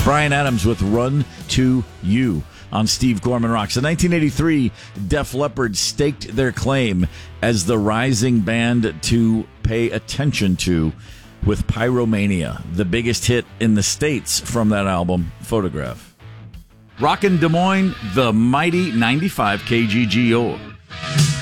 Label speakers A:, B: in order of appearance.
A: Bryan Adams with Run to You on Steve Gorman Rocks. In 1983, Def Leppard staked their claim as the rising band to pay attention to with Pyromania, the biggest hit in the States from that album, Photograph. Rockin' Des Moines, the mighty 95 KGGO.